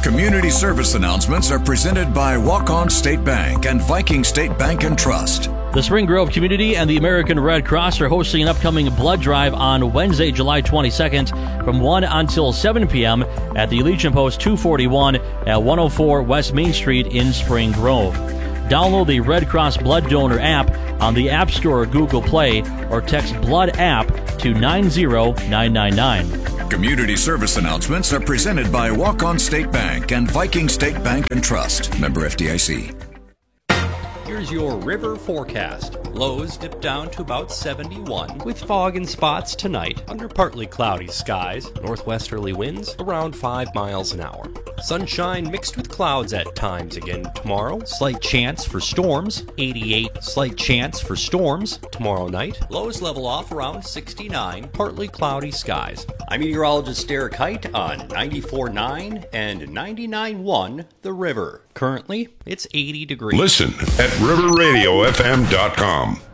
Community service announcements are presented by Walk-On State Bank and Viking State Bank and Trust. The Spring Grove community and the American Red Cross are hosting an upcoming blood drive on Wednesday, July 22nd from 1 until 7 p.m. at the Legion Post 241 at 104 West Main Street in Spring Grove. Download the Red Cross Blood Donor app on the App Store or Google Play or text BLOOD app to 90999. Community service announcements are presented by Walk-On State Bank and Viking State Bank and Trust. Member FDIC. Here's your river forecast. Lows dip down to about 71 with fog and spots tonight under partly cloudy skies. Northwesterly winds around 5 miles an hour. Sunshine mixed with clouds at times again tomorrow. Slight chance for storms. 88. Slight chance for storms. Tomorrow night, lows level off around 69, partly cloudy skies. I'm meteorologist Derek Height on 94.9 and 99.1 The River. Currently, it's 80 degrees. Listen at riverradiofm.com.